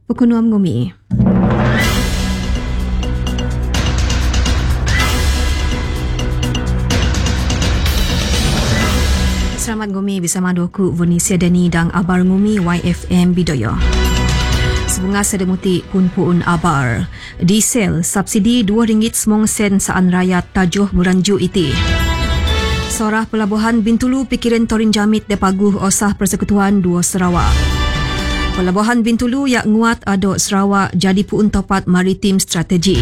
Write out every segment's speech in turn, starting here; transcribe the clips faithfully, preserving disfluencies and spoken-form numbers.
Pekenuam Ngumi. Selamat Ngumi bersama doku Vanessa Deni dan Abar Ngumi Y F M Bidoyo. Sebunga sedemuti pun pun abar. Diesel subsidi dua ringgit sembilan sen saan rakyat tajuh meranju iti. Sorah Pelabuhan Bintulu pikiran Torin Jamit de Paguh Osah Persekutuan dua Sarawak. Pelabuhan Bintulu yang nguat adok Sarawak jadi puun topat maritim strategik.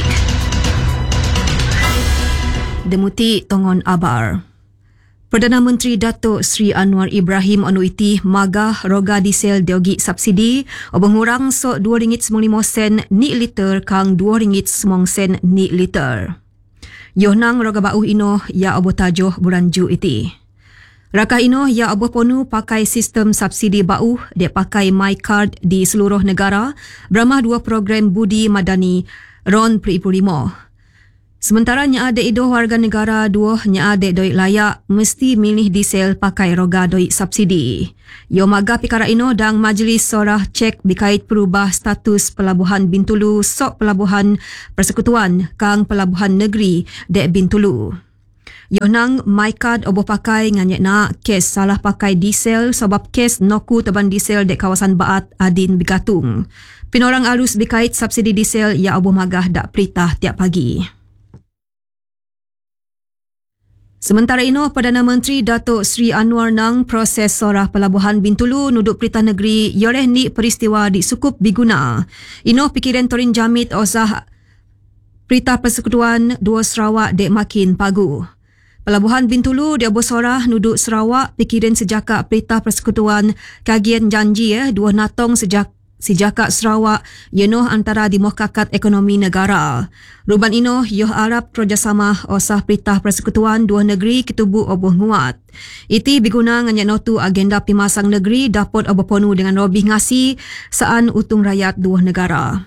Demuti Tongon Abar. Perdana Menteri Datuk Seri Anwar Ibrahim anuiti magah roga diesel diogi subsidi obengurang so dua ringgit sembilan puluh lima sen ni liter kang dua ringgit sembilan sen ni liter. Yohnang roga bau ino ya obo tajuh buranju iti. Rakah ino ya obo ponu pakai sistem subsidi bau dek pakai MyCard di seluruh negara beramah dua program budi madani ron per ibu lima. Sementara nya ada idoh warga negara dua nya ada doi layak mesti milih diesel pakai roga doi subsidi. Yo maga pikara ino dang majlis sorah cek bikait perubah status Pelabuhan Bintulu sok Pelabuhan Persekutuan kang Pelabuhan Negeri dek Bintulu. Yo nang MyCard obo pakai nganyek nak kes salah pakai diesel sebab kes noku teban diesel dek kawasan Baat Adin Bigatung. Pinorang alus bikait subsidi diesel ya obo magah dak peritah tiap pagi. Sementara itu, Perdana Menteri Datuk Seri Anwar nang proses sorah Pelabuhan Bintulu nuduk Perintah Negeri yoreh ni peristiwa di sukup biguna. Ino pikiran Torin Jamit osah Perintah Persekutuan dua Sarawak dek makin pagu. Pelabuhan Bintulu dia bersorah nuduk Sarawak pikiran sejak Perintah Persekutuan kagian janji eh, dua natong sejak Sejak Sarawak, yenuh antara Demokrat Ekonomi Negara. Ruban ino, yoh Arab kerjasama osah Perintah Persekutuan dua negeri kitubu oboh nguat. Iti biguna nganya notu agenda pimasang negeri dapat oboh ponu dengan robih ngasi saan utung rakyat dua negara.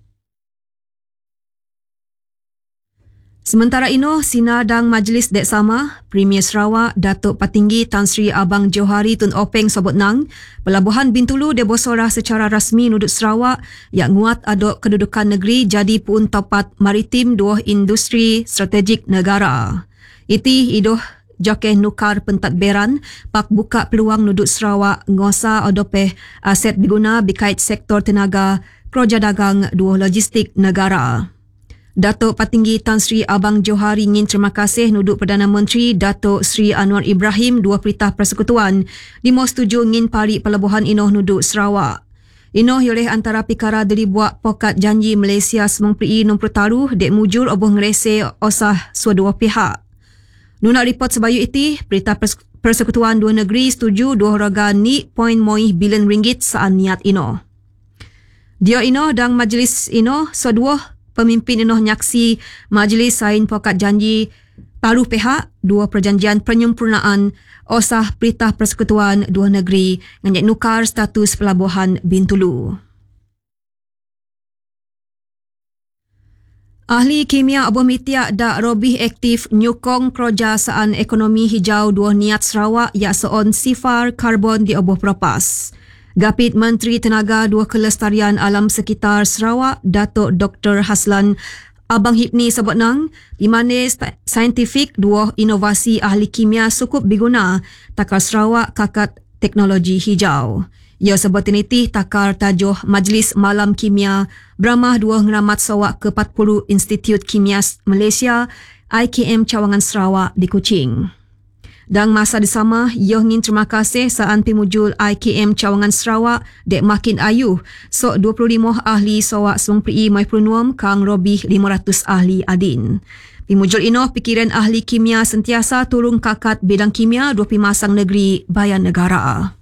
Sementara ino, sinadang Majlis Dek Sama, Premier Sarawak, Datuk Patinggi Tan Sri Abang Johari Tun Openg sobut nang, Pelabuhan Bintulu dia bersorah secara rasmi nudut Sarawak yang nguat adok kedudukan negeri jadi puun topat maritim dua industri strategik negara. Iti idoh jokeh nukar pentadbiran pak buka peluang nudut Sarawak ngosa adopeh aset biguna bikait sektor tenaga, kerja dagang dua logistik negara. Datuk Patinggi Tan Sri Abang Johari ingin terima kasih nuduk Perdana Menteri Datuk Sri Anwar Ibrahim dua Perintah Persekutuan dimo setuju ingin pari pelabuhan inoh nuduk Sarawak. Inoh oleh antara pikara dari buat pokat janji Malaysia semang peri nombor taruh dek mujur oboh ngerese osah sua-dua pihak. Nuna report sebayu iti, Perintah Persekutuan dua negeri setuju dua roga ni poin moih bilion ringgit saan niat inoh. Dia inoh dan majlis inoh sua-dua pemimpin inoh nyaksi majlis sain pokat janji paruh pihak dua perjanjian penyempurnaan osah Perintah Persekutuan dua negeri ngajak nukar status Pelabuhan Bintulu. Ahli kimia Abu Mitiak dak robih aktif nyukong kerajaan ekonomi hijau dua niat Sarawak ya seon sifar karbon di Abu Propas. Gapit Menteri Tenaga dua Kelestarian Alam Sekitar Sarawak, Datuk Doktor Haslan Abang Hipni sebut nang, di mana saintifik dua inovasi ahli kimia cukup diguna takar Sarawak kakat teknologi hijau. Ia sebut ini takar tajuh Majlis Malam Kimia beramah dua ngeramat sawak ke empat puluh Institut Kimia Malaysia I K M Cawangan Sarawak di Kuching. Dan masa disama, ia ingin terima kasih saan pimujul I K M Cawangan Sarawak dek makin ayuh sok dua puluh lima ahli sawak sung peri mai penuam kang robih lima ratus ahli adin. Pimujul ino pikiran ahli kimia sentiasa turun kakat bidang kimia dua pimasang negeri bayan negara.